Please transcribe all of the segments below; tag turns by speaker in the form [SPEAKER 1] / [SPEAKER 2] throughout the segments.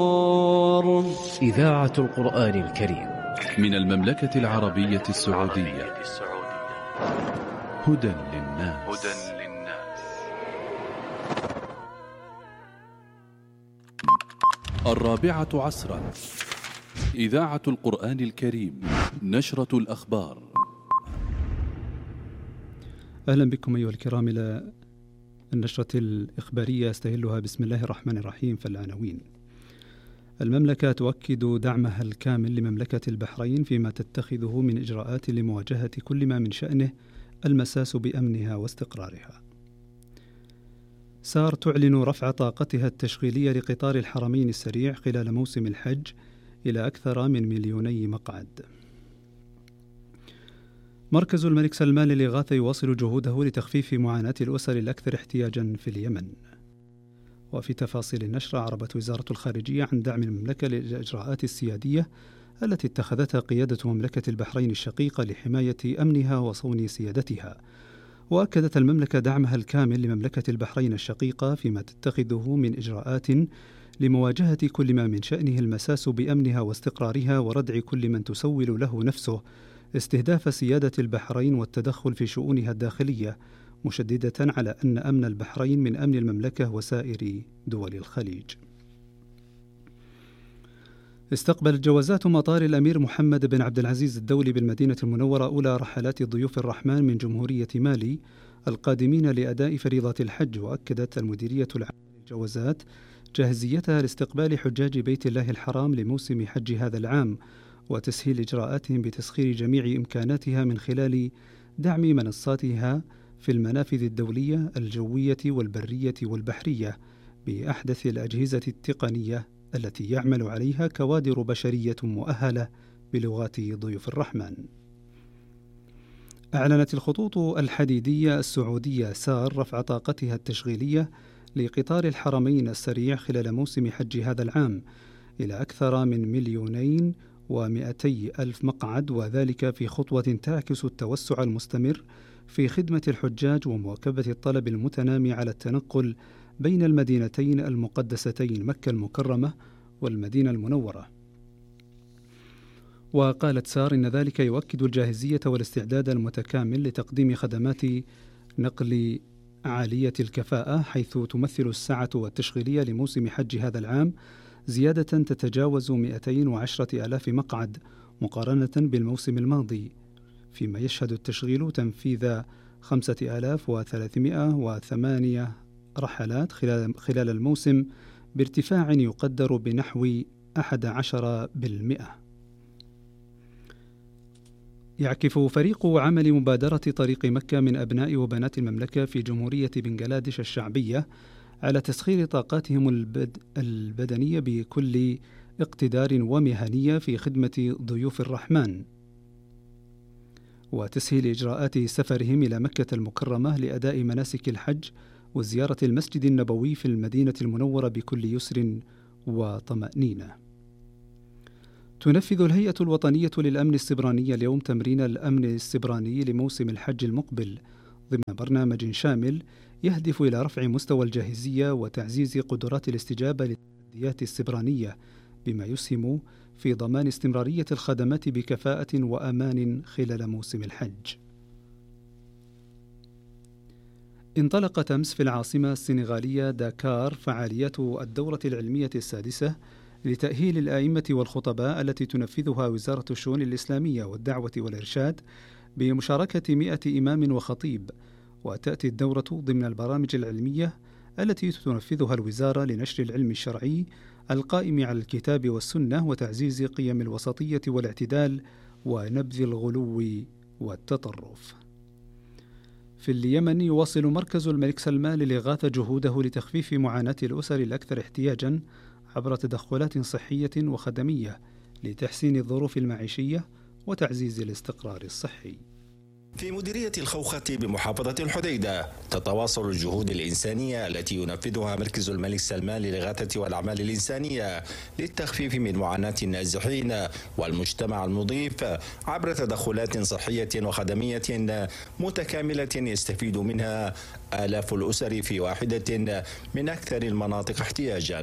[SPEAKER 1] إذاعة القرآن الكريم
[SPEAKER 2] من المملكة العربية السعودية. هدى للناس. الرابعة عصرا. إذاعة القرآن الكريم. نشرة الأخبار.
[SPEAKER 3] أهلا بكم أيها الكرام إلى النشرة الإخبارية استهلها بسم الله الرحمن الرحيم. فالعناوين: المملكة تؤكد دعمها الكامل لمملكة البحرين فيما تتخذه من إجراءات لمواجهة كل ما من شأنه المساس بأمنها واستقرارها. سار تعلن رفع طاقتها التشغيلية لقطار الحرمين السريع خلال موسم الحج إلى أكثر من 2,000,000 مقعد. مركز الملك سلمان للإغاثة يواصل جهوده لتخفيف معاناة الأسر الأكثر احتياجا في اليمن. وفي تفاصيل النشرة، عربت وزارة الخارجية عن دعم المملكة للإجراءات السيادية التي اتخذتها قيادة مملكة البحرين الشقيقة لحماية أمنها وصون سيادتها. وأكدت المملكة دعمها الكامل لمملكة البحرين الشقيقة فيما تتخذه من إجراءات لمواجهة كل ما من شأنه المساس بأمنها واستقرارها وردع كل من تسول له نفسه استهداف سيادة البحرين والتدخل في شؤونها الداخلية، مشددة على أن أمن البحرين من أمن المملكة وسائر دول الخليج. استقبلت جوازات مطار الأمير محمد بن عبد العزيز الدولي بالمدينة المنورة أولى رحلات ضيوف الرحمن من جمهورية مالي القادمين لأداء فريضة الحج. وأكدت المديرية العامة للجوازات جاهزيتها لاستقبال حجاج بيت الله الحرام لموسم حج هذا العام وتسهيل إجراءاتهم بتسخير جميع إمكاناتها من خلال دعم منصاتها في المنافذ الدولية الجوية والبرية والبحرية بأحدث الأجهزة التقنية التي يعمل عليها كوادر بشرية مؤهلة بلغات ضيوف الرحمن. أعلنت الخطوط الحديدية السعودية سار رفع طاقتها التشغيلية لقطار الحرمين السريع خلال موسم حج هذا العام إلى أكثر من 2,200,000 مقعد، وذلك في خطوة تعكس التوسع المستمر في خدمة الحجاج ومواكبة الطلب المتنامي على التنقل بين المدينتين المقدستين مكة المكرمة والمدينة المنورة. وقالت سار إن ذلك يؤكد الجاهزية والاستعداد المتكامل لتقديم خدمات نقل عالية الكفاءة، حيث تمثل السعة والتشغيلية لموسم حج هذا العام زيادة تتجاوز 210,000 مقعد مقارنة بالموسم الماضي، فيما يشهد التشغيل تنفيذ 5,308 رحلات خلال الموسم بارتفاع يقدر بنحو 11%. يعكف فريق عمل مبادرة طريق مكة من أبناء وبنات المملكة في جمهورية بنغلاديش الشعبية على تسخير طاقاتهم البدنية بكل اقتدار ومهنية في خدمة ضيوف الرحمن وتسهيل إجراءات سفرهم إلى مكة المكرمة لأداء مناسك الحج وزيارة المسجد النبوي في المدينة المنورة بكل يسر وطمأنينة. تنفذ الهيئة الوطنية للأمن السبراني اليوم تمرين الأمن السبراني لموسم الحج المقبل ضمن برنامج شامل يهدف إلى رفع مستوى الجاهزية وتعزيز قدرات الاستجابة للتحديات السبرانية، بما يسهم في ضمان استمرارية الخدمات بكفاءة وأمان خلال موسم الحج. انطلقت أمس في العاصمة السنغالية داكار فعاليات الدورة العلمية السادسة لتأهيل الآئمة والخطباء التي تنفذها وزارة الشؤون الإسلامية والدعوة والإرشاد بمشاركة 100 إمام وخطيب. وتأتي الدورة ضمن البرامج العلمية التي تنفذها الوزارة لنشر العلم الشرعي القائم على الكتاب والسنة وتعزيز قيم الوسطية والاعتدال ونبذ الغلو والتطرف. في اليمن يواصل مركز الملك سلمان للإغاثة جهوده لتخفيف معاناة الأسر الأكثر احتياجا عبر تدخلات صحية وخدمية لتحسين الظروف المعيشية وتعزيز الاستقرار الصحي.
[SPEAKER 4] في مديرية الخوخة بمحافظة الحديدة تتواصل الجهود الإنسانية التي ينفذها مركز الملك سلمان للإغاثة والأعمال الإنسانية للتخفيف من معاناة النازحين والمجتمع المضيف عبر تدخلات صحية وخدمية متكاملة يستفيد منها آلاف الأسر في واحدة من أكثر المناطق احتياجا.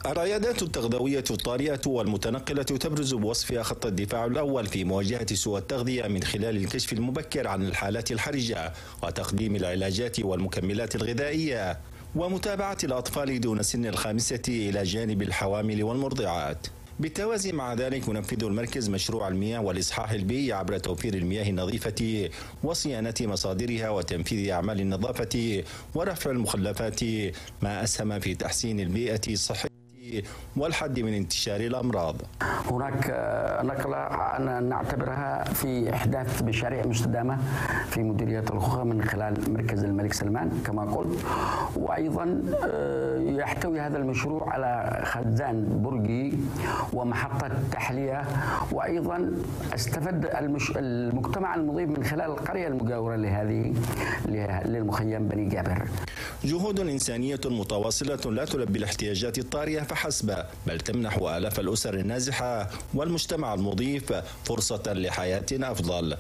[SPEAKER 4] العيادات التغذوية الطارئة والمتنقلة تبرز بوصفها خط الدفاع الأول في مواجهة سوء التغذية من خلال الكشف المبكر عن الحالات الحرجة وتقديم العلاجات والمكملات الغذائية ومتابعة الأطفال دون سن 5 إلى جانب الحوامل والمرضعات. بالتوازي مع ذلك ينفذ المركز مشروع المياه والإصحاح البيئي عبر توفير المياه النظيفة وصيانة مصادرها وتنفيذ أعمال النظافة ورفع المخلفات، ما أسهم في تحسين البيئة الصحية والحد من انتشار الأمراض.
[SPEAKER 5] هناك نقلة نعتبرها في إحداث مشاريع مستدامة في مديرية الخوخة من خلال مركز الملك سلمان كما قلت، وأيضا يحتوي هذا المشروع على خزان برقي ومحطة تحلية، وأيضا استفد المجتمع المضيف من خلال القرية المجاورة للمخيم بني جابر.
[SPEAKER 4] جهود إنسانية متواصلة لا تلبي الاحتياجات الطارئة فحسب، بل تمنح آلاف الأسر النازحة والمجتمع المضيف فرصة لحياة أفضل.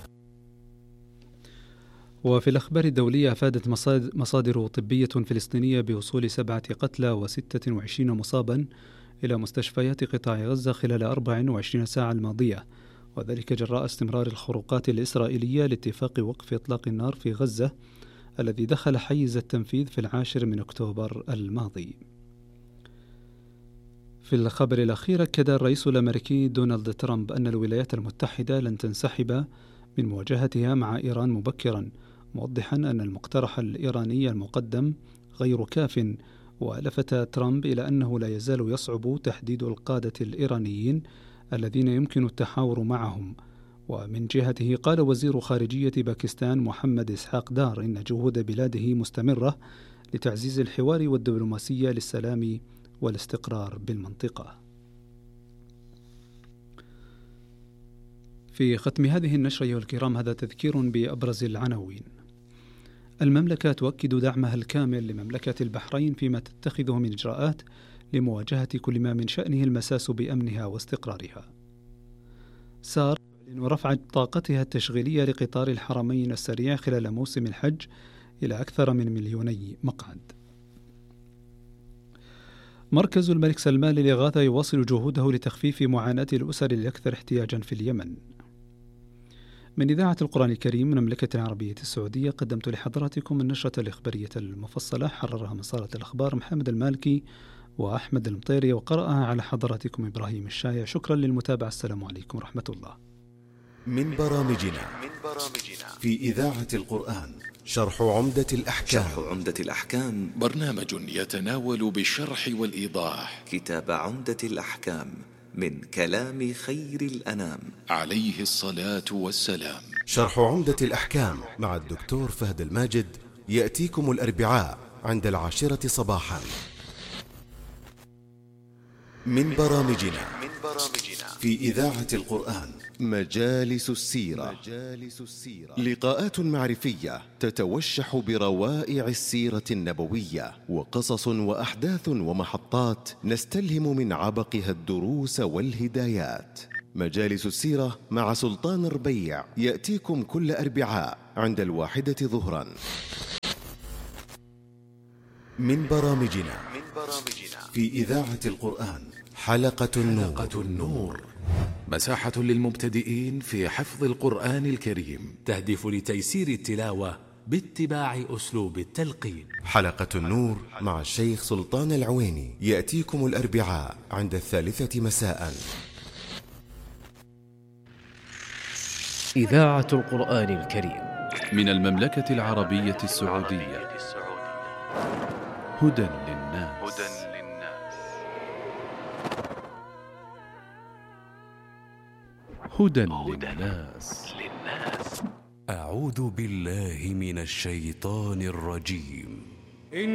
[SPEAKER 3] وفي الأخبار الدولية أفادت مصادر طبية فلسطينية بوصول 7 قتلى و26 مصابا إلى مستشفيات قطاع غزة خلال 24 ساعة الماضية، وذلك جراء استمرار الخروقات الإسرائيلية لاتفاق وقف إطلاق النار في غزة الذي دخل حيز التنفيذ في 10 أكتوبر الماضي. في الخبر الأخير أكد الرئيس الأمريكي دونالد ترامب أن الولايات المتحدة لن تنسحب من مواجهتها مع إيران مبكرا، موضحا أن المقترح الإيراني المقدم غير كاف، ولفت ترامب إلى أنه لا يزال يصعب تحديد القادة الإيرانيين الذين يمكن التحاور معهم. ومن جهته قال وزير خارجية باكستان محمد إسحاق دار إن جهود بلاده مستمرة لتعزيز الحوار والدبلوماسية للسلام والاستقرار بالمنطقة. في ختم هذه النشرة أيها الكرام هذا تذكير بأبرز العناوين. المملكة تؤكد دعمها الكامل لمملكة البحرين فيما تتخذه من إجراءات لمواجهة كل ما من شأنه المساس بأمنها واستقرارها. سار ورفع طاقتها التشغيلية لقطار الحرمين السريع خلال موسم الحج إلى أكثر من 2,000,000 مقعد. مركز الملك سلمان للإغاثة يواصل جهوده لتخفيف معاناة الأسر الأكثر احتياجا في اليمن. من إذاعة القرآن الكريم من المملكة العربية السعودية قدمت لحضراتكم النشرة الإخبارية المفصلة، حررها من صالة الأخبار محمد المالكي وأحمد المطيري، وقرأها على حضراتكم إبراهيم الشايع. شكرا للمتابعة، السلام عليكم ورحمة الله.
[SPEAKER 6] من برامجنا في إذاعة القرآن شرح عمدة الأحكام
[SPEAKER 2] برنامج يتناول بالشرح والإيضاح
[SPEAKER 6] كتاب عمدة الأحكام من كلام خير الأنام
[SPEAKER 2] عليه الصلاة والسلام.
[SPEAKER 6] شرح عمدة الأحكام مع الدكتور فهد الماجد يأتيكم الأربعاء عند 10 صباحا. من برامجنا في إذاعة القرآن مجالس السيرة، لقاءات معرفية تتوشح بروائع السيرة النبوية وقصص وأحداث ومحطات نستلهم من عبقها الدروس والهدايات. مجالس السيرة مع سلطان الربيع يأتيكم كل أربعاء عند 1 ظهرا. من برامجنا في إذاعة القرآن حلقة النور،
[SPEAKER 7] مساحة للمبتدئين في حفظ القرآن الكريم، تهدف لتيسير التلاوة باتباع أسلوب التلقين.
[SPEAKER 6] حلقة النور مع الشيخ سلطان العويني يأتيكم الأربعاء عند 3 مساء.
[SPEAKER 1] إذاعة القرآن الكريم
[SPEAKER 2] من المملكة العربية السعودية. هدى للناس. هدى للناس.
[SPEAKER 7] أعوذ بالله من الشيطان الرجيم.